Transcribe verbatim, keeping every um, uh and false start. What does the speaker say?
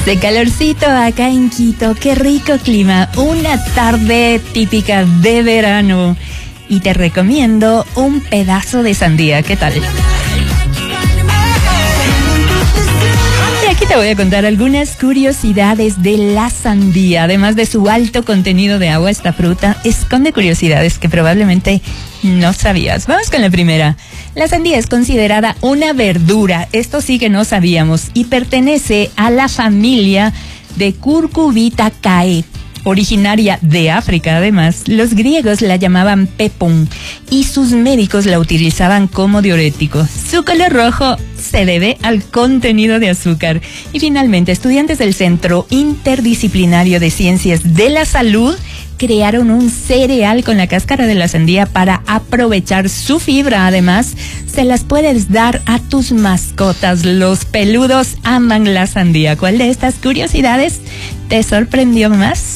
Hace calorcito acá en Quito, qué rico clima, una tarde típica de verano y te recomiendo un pedazo de sandía, ¿qué tal? Y aquí te voy a contar algunas curiosidades de la sandía. Además de su alto contenido de agua, esta fruta esconde curiosidades que probablemente no sabías. Vamos con la primera. La sandía es considerada una verdura, esto sí que no sabíamos, y pertenece a la familia de Cucurbitaceae, originaria de África. Además, los griegos la llamaban pepón y sus médicos la utilizaban como diurético. Su color rojo se debe al contenido de azúcar. Y finalmente, estudiantes del Centro Interdisciplinario de Ciencias de la Salud crearon un cereal con la cáscara de la sandía para aprovechar su fibra. Además, se las puedes dar a tus mascotas. Los peludos aman la sandía. ¿Cuál de estas curiosidades te sorprendió más?